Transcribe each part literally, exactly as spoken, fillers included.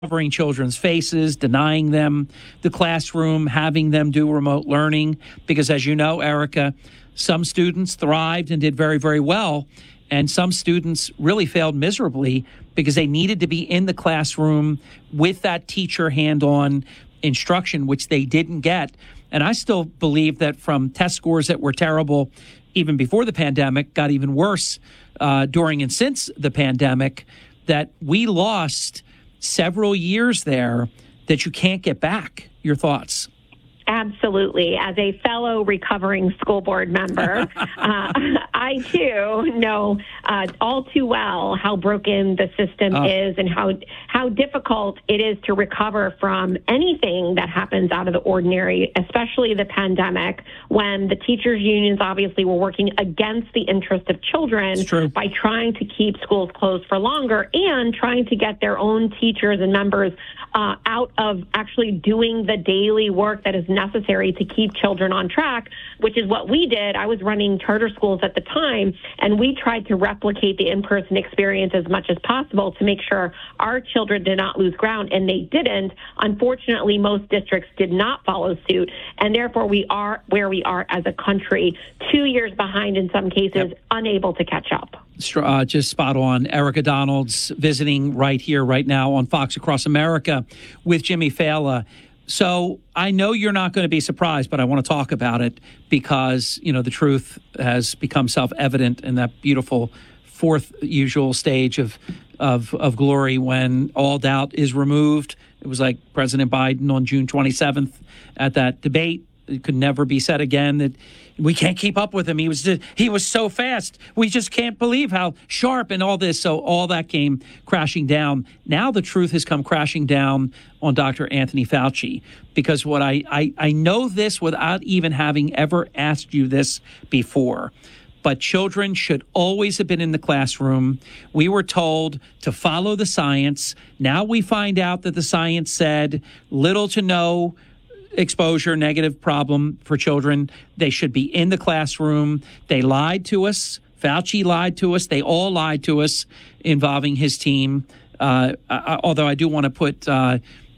covering children's faces, denying them the classroom, having them do remote learning. Because as you know, Erica, some students thrived and did very, very well. And some students really failed miserably because they needed to be in the classroom with that teacher hand-on instruction, which they didn't get. And I still believe that from test scores that were terrible even before the pandemic, got even worse uh, during and since the pandemic, that we lost several years there that you can't get back. Your thoughts? Absolutely. As a fellow recovering school board member, uh, I too know uh, all too well how broken the system oh. is and how how difficult it is to recover from anything that happens out of the ordinary, especially the pandemic, when the teachers' unions obviously were working against the interest of children by trying to keep schools closed for longer and trying to get their own teachers and members uh, out of actually doing the daily work that is necessary to keep children on track, which is what we did. I was running charter schools at the time, and we tried to replicate the in-person experience as much as possible to make sure our children did not lose ground, and they didn't. Unfortunately, most districts did not follow suit, and therefore we are where we are as a country, two years behind in some cases, yep. unable to catch up. Uh, just spot on. Erica Donalds visiting right here, right now on Fox Across America with Jimmy Failla. So I know you're not going to be surprised, but I want to talk about it because, you know, the truth has become self-evident in that beautiful fourth usual stage of, of, of glory when all doubt is removed. It was like President Biden on June twenty-seventh at that debate. It could never be said again that we can't keep up with him. He was just, he was so fast. We just can't believe how sharp and all this. So all that came crashing down. Now the truth has come crashing down on Doctor Anthony Fauci, because what I, I, I know this without even having ever asked you this before. But children should always have been in the classroom. We were told to follow the science. Now we find out that the science said little to no exposure, negative problem for children. They should be in the classroom. They lied to us. Fauci lied to us. They all lied to us involving his team. Uh, I, although I do want to put uh,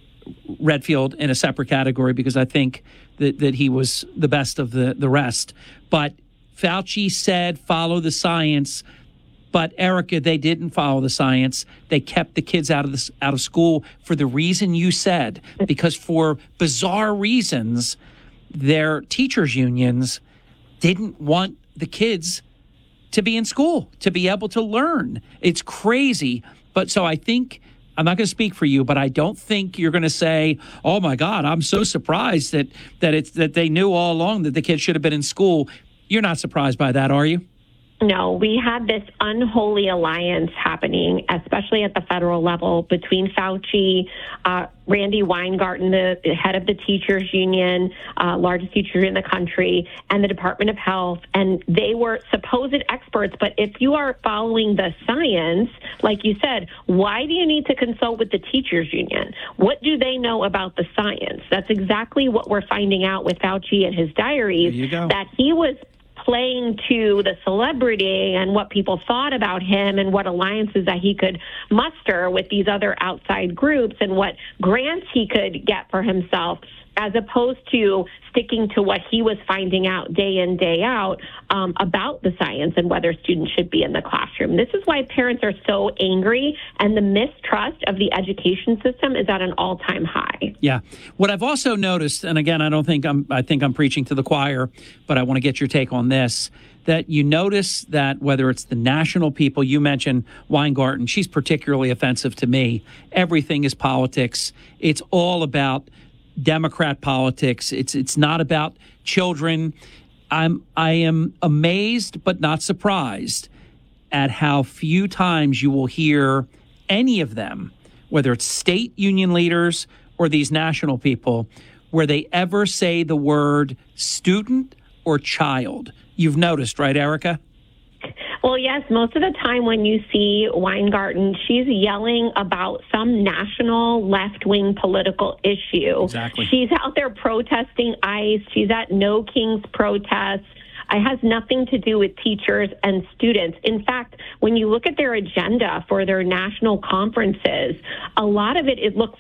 Redfield in a separate category because I think that, that he was the best of the, the rest. But Fauci said follow the science. But, Erica, they didn't follow the science. They kept the kids out of this, out of school for the reason you said, because for bizarre reasons, their teachers' unions didn't want the kids to be in school, to be able to learn. It's crazy. But so I think, I'm not going to speak for you, but I don't think you're going to say, oh, my God, I'm so surprised that, that, it's, that they knew all along that the kids should have been in school. You're not surprised by that, are you? No, we had this unholy alliance happening, especially at the federal level, between Fauci, uh, Randy Weingarten, the, the head of the teachers union, uh, largest teacher in the country, and the Department of Health. And they were supposed experts. But if you are following the science, like you said, why do you need to consult with the teachers union? What do they know about the science? That's exactly what we're finding out with Fauci and his diaries, that he was playing to the celebrity and what people thought about him and what alliances that he could muster with these other outside groups and what grants he could get for himself, as opposed to sticking to what he was finding out day in, day out um, about the science and whether students should be in the classroom. This is why parents are so angry, and the mistrust of the education system is at an all-time high. Yeah. What I've also noticed, and again, I don't think I'm, I think I'm preaching to the choir, but I want to get your take on this, that you notice that whether it's the national people, you mentioned Weingarten, she's particularly offensive to me. Everything is politics. It's all about Democrat politics. It's it's not about children. I'm I am amazed but not surprised at how few times you will hear any of them, whether it's state union leaders or these national people, where they ever say the word student or child. You've noticed, right, Erica? Well, yes, most of the time when you see Weingarten, she's yelling about some national left-wing political issue. Exactly. She's out there protesting ICE. She's at No Kings protests. It has nothing to do with teachers and students. In fact, when you look at their agenda for their national conferences, a lot of it, it looks